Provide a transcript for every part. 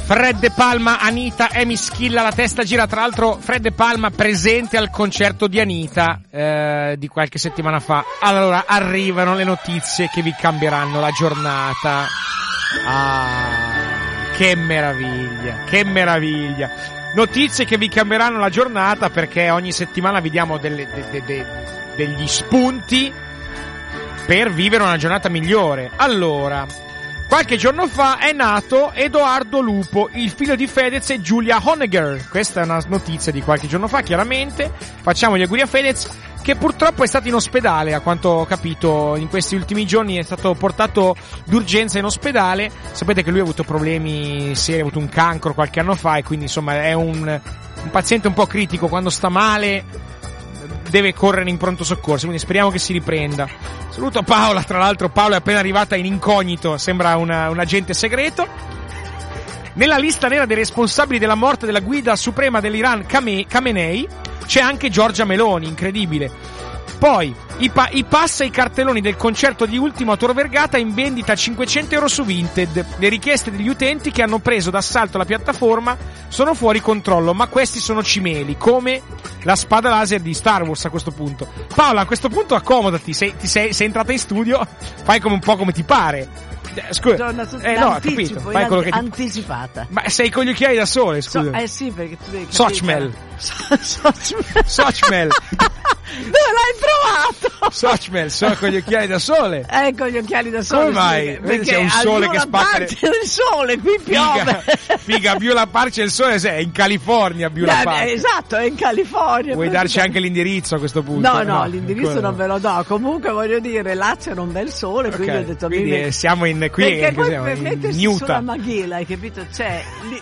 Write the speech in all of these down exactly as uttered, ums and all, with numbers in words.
Fred De Palma, Anita, Amy Schilla, la testa gira. Tra l'altro Fred De Palma presente al concerto di Anita eh, di qualche settimana fa. Allora arrivano le notizie che vi cambieranno la giornata. Ah, che meraviglia, che meraviglia. Notizie che vi cambieranno la giornata, perché ogni settimana vi diamo delle, de, de, de, degli spunti per vivere una giornata migliore. Allora, qualche giorno fa è nato Edoardo Lupo, il figlio di Fedez e Giulia Honegger. Questa è una notizia di qualche giorno fa, chiaramente. Facciamo gli auguri a Fedez, che purtroppo è stato in ospedale, a quanto ho capito in questi ultimi giorni è stato portato d'urgenza in ospedale. Sapete che lui ha avuto problemi seri, ha avuto un cancro qualche anno fa, e quindi insomma è un, un paziente un po' critico. Quando sta male deve correre in pronto soccorso, quindi speriamo che si riprenda. Saluto Paola, tra l'altro Paola è appena arrivata in incognito, sembra una, un agente segreto. Nella lista nera dei responsabili della morte della guida suprema dell'Iran Khamenei c'è anche Giorgia Meloni, incredibile. Poi i, pa- i pass e i cartelloni del concerto di Ultimo a Tor Vergata in vendita a cinquecento euro su Vinted. Le richieste degli utenti che hanno preso d'assalto la piattaforma sono fuori controllo, ma questi sono cimeli, come la spada laser di Star Wars a questo punto. Paola, a questo punto accomodati, sei, ti sei, sei entrata in studio, fai come un po' come ti pare. Scusa, eh no, ho capito. Fai quello che ti... anticipata. Ma sei con gli occhiali da sole, scusa. So, eh sì, perché tu devi capire. Sochmel. Sochmel. Sochmel. Dove l'hai trovato? Sochmel, sono con gli occhiali da sole. Eh, con gli occhiali da sole. Come mai? Sì, perché c'è un sole che spacca. C'è il sole, qui piove. Figa, figa Beulah Park c'è il sole, è in California Beulah Park. Eh, esatto, è in California. Vuoi darci anche l'indirizzo a questo punto? No, no, no l'indirizzo ancora non ve lo do. Comunque voglio dire, là c'era un bel sole, okay. Quindi ho detto quindi mi... siamo in qui perché poi siamo, per mettersi in sulla maghila, hai capito? C'è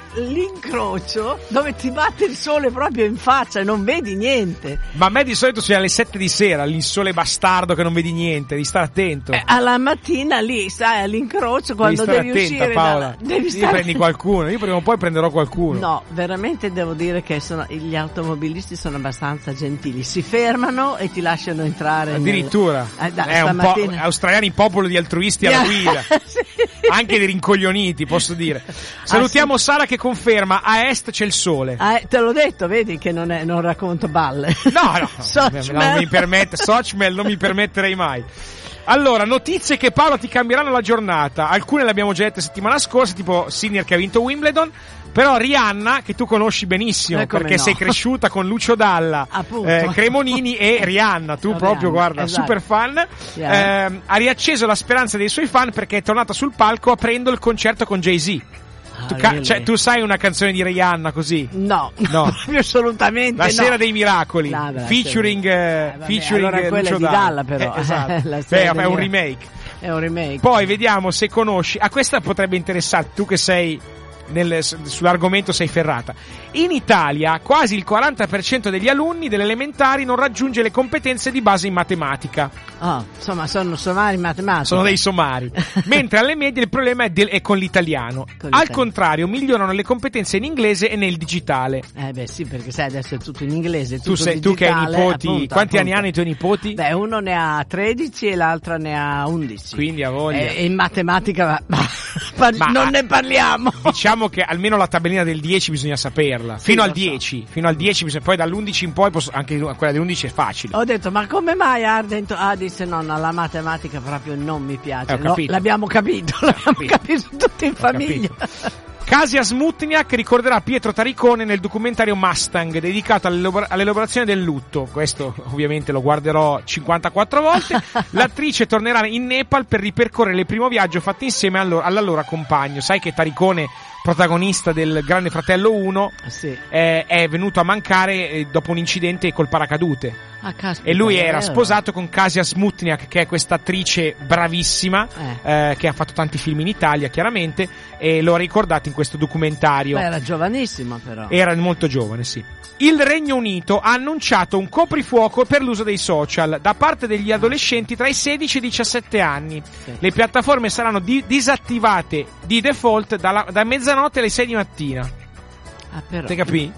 l'incrocio dove ti batte il sole proprio in faccia e non vedi niente. Ma a me di solito sono alle sette di sera, il sole bastardo che non vedi niente, devi stare attento. Eh, alla mattina lì, sai, all'incrocio quando devi, devi uscire Paola. Da, devi stare... Io prendi qualcuno, io prima o poi prenderò qualcuno. No, veramente devo dire che sono, gli automobilisti sono abbastanza gentili, si fermano e ti lasciano entrare. Addirittura nel... eh, da, è un po' australiani, popolo di altruisti alla guida. Sì. Anche dei rincoglioniti, posso dire. Salutiamo ah, sì. Sara che conferma, a est c'è il sole. Ah, te l'ho detto, vedi che non, è, non racconto balle. No, no, non mi permette, Sochmel non mi permetterei mai. Allora, notizie che Paolo ti cambieranno la giornata. Alcune le abbiamo già dette settimana scorsa, tipo Sinner che ha vinto Wimbledon. Però Rihanna, che tu conosci benissimo, eh, perché no. sei cresciuta con Lucio Dalla, eh, Cremonini e Rihanna, tu no, proprio, Rihanna, guarda, esatto. super fan, yeah. eh, ha riacceso la speranza dei suoi fan perché è tornata sul palco aprendo il concerto con Jay-Z. Ah, tu, ca- cioè, tu sai una canzone di Rihanna così? No, no. assolutamente La no. Sera dei Miracoli, no, beh, featuring, eh, vabbè, featuring allora quella Lucio è di Dalla, Dalla però. Eh, esatto. Beh, è un remake. È un remake. Poi vediamo se conosci, a questa potrebbe interessarti, tu che sei... Nel, sull'argomento sei ferrata. In Italia quasi il quaranta per cento degli alunni delle elementari non raggiunge le competenze di base in matematica. Oh, insomma sono somari in matematica. Sono dei somari. Mentre alle medie il problema è, del, è con l'italiano. Con l'italiano. Al contrario, migliorano le competenze in inglese e nel digitale. Eh beh sì, perché sai adesso è tutto in inglese, tutto tu, sei, digitale, tu che hai nipoti, appunto, quanti appunto. anni hanno i tuoi nipoti? Beh, uno ne ha tredici e l'altra ne ha undici. Quindi a voglia. E, e in matematica ma, ma, ma non ne parliamo. Diciamo che almeno la tabellina del dieci bisogna saperla. Sì, fino al so. dieci, fino al dieci, poi dall'undici in poi posso, anche quella dell'undici è facile. Ho detto, ma come mai Ardento? Ah, disse no, no, la matematica proprio non mi piace. Eh, no, l'abbiamo capito, l'abbiamo capito, capito tutti in ho famiglia. Capito. Kasia Smutniak ricorderà Pietro Taricone nel documentario Mustang dedicato all'elaborazione del lutto. Questo ovviamente lo guarderò cinquantaquattro volte. L'attrice tornerà in Nepal per ripercorrere il primo viaggio fatto insieme all'allora compagno. Sai che Taricone, protagonista del Grande Fratello uno, sì. eh, è venuto a mancare eh, dopo un incidente col paracadute. Ah, caspita, e lui era vero. sposato con Kasia Smutniak, che è questa attrice bravissima, eh. Eh, che ha fatto tanti film in Italia chiaramente, e lo ha ricordato in questo documentario. Beh, era giovanissima però. Era molto giovane, sì. Il Regno Unito ha annunciato un coprifuoco per l'uso dei social da parte degli adolescenti tra i sedici e i diciassette anni. Sì. Le piattaforme saranno di- disattivate di default dalla, da mezzanotte alle sei di mattina. Ah, però. Te capì?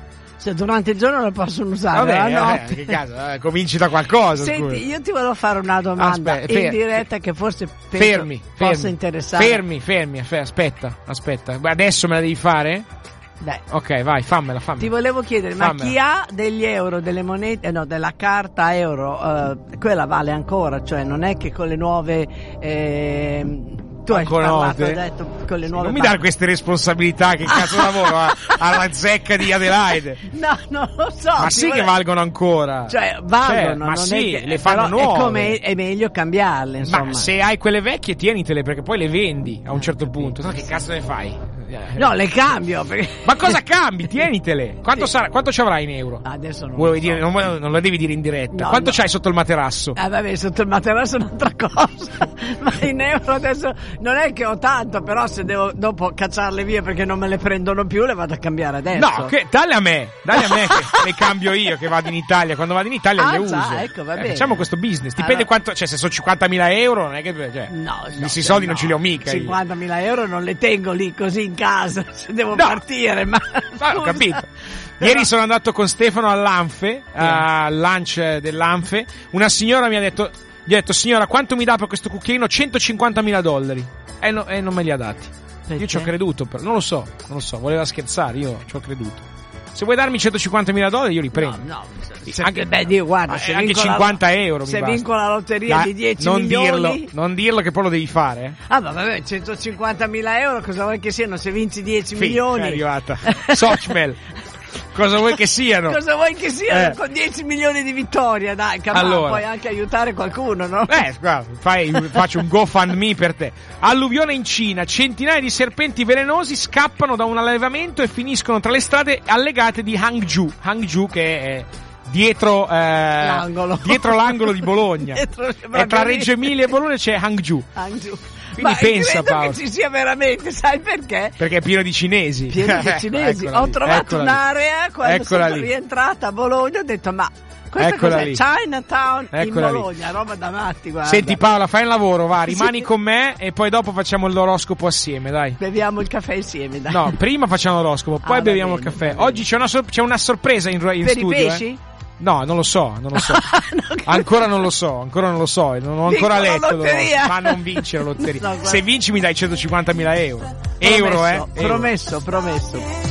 Cioè, durante il giorno lo possono usare, Vabbè, la notte. eh, che caso, eh, cominci da qualcosa. Senti, scusa. io ti volevo fare una domanda Aspetta, in fer- diretta che forse penso fermi, possa fermi, interessare. Fermi, fermi, affe- aspetta, aspetta. Adesso me la devi fare? Beh, Ok, vai, fammela, fammela. ti volevo chiedere, ma Fammela. chi ha degli euro, delle monete, eh, no, della carta euro, eh, quella vale ancora, cioè non è che con le nuove... ehm, tu hai parlato, hai detto con le Sì, nuove non mi banche. dare queste responsabilità, che cazzo lavoro a- alla zecca di Adelaide. No, non lo so. Ma ti sì vole- che valgono ancora. Cioè, valgono, Cioè, ma non sì, è che, le fanno però nuove. È come è meglio cambiarle, insomma. Ma se hai quelle vecchie tienitele, perché poi le vendi a un certo punto. No, che cazzo ne fai? No, le cambio. Perché... Ma cosa cambi? Tienitele. Quanto, Sì. sarà, quanto ci avrai in euro? Adesso non Vuoi lo so. dire, non, non lo devi dire in diretta. No, Quanto no. c'hai sotto il materasso? Eh vabbè, sotto il materasso è un'altra cosa. Ma in euro adesso non è che ho tanto, però se devo dopo cacciarle via perché non me le prendono più, le vado a cambiare adesso. No, che, dalle a me, dalle a me che le cambio io che vado in Italia. Quando vado in Italia Ah, le già, uso. ecco, va Eh, bene. facciamo questo business. Dipende Allora- quanto, cioè se sono cinquantamila euro, non è che cioè, No, no, questi cioè, soldi no. non ce li ho mica. io. cinquantamila euro non le tengo lì così in casa se devo No. partire, ma Ah, ho scusa. capito. Ieri sono andato con Stefano all'Anfe, al lunch dell'Anfe. Una signora mi ha detto, gli ho detto, signora, quanto mi dà per questo cucchiaino? centocinquantamila dollari. E, no- e non me li ha dati. Perché? Io ci ho creduto, però non lo so, non lo so, voleva scherzare, io ci ho creduto. Se vuoi darmi centocinquantamila dollari io li prendo. No, no, Sì, se- anche- beh, Dio, guarda, Ah, se anche vinco la- cinquanta euro mi se basta. vinco la lotteria Dai, di dieci non milioni, dirlo, non dirlo che poi lo devi fare. Eh. ah ma vabbè, centocinquantamila euro cosa vuoi che siano se vinci dieci Sì, milioni? è arrivata. Sochmel. Cosa vuoi che siano? Cosa vuoi che siano Eh. con dieci milioni di vittoria, dai, che Allora. puoi anche aiutare qualcuno, no? Eh, guarda, fai, faccio un GoFundMe per te. Alluvione in Cina, centinaia di serpenti velenosi scappano da un allevamento e finiscono tra le strade allegate di Hangzhou. Hangzhou che è dietro, eh, L'angolo. dietro l'angolo di Bologna. Dietro- e tra Reggio Emilia e Bologna c'è Hangzhou. Hangzhou. Quindi Ma pensa, credo Paolo. che ci sia veramente, sai perché? Perché è pieno di cinesi. Pieno di cinesi. Eccola Ho lì, trovato eccola lì. un'area quando Eccola sono lì. rientrata a Bologna, ho detto ma questa Eccola cos'è? lì. Chinatown in Eccola lì. Bologna, roba da matti, guarda. Senti Paola, fai un lavoro, va, rimani Sì. con me e poi dopo facciamo l'oroscopo assieme, dai. Beviamo il caffè insieme, dai. No, prima facciamo l'oroscopo, poi Ah, va beviamo bene, il caffè. va bene. Oggi c'è una, sor- c'è una sorpresa in, in Per studio. i pesci? Eh. No, non lo so, non lo so. No, che- Ancora non lo so, ancora non lo so, non ho Vinco ancora la letto. lotteria. Ma non vince la lotteria. No, guarda. Se vinci mi dai centocinquantamila euro. Euro, Promesso, eh? Euro. promesso, promesso.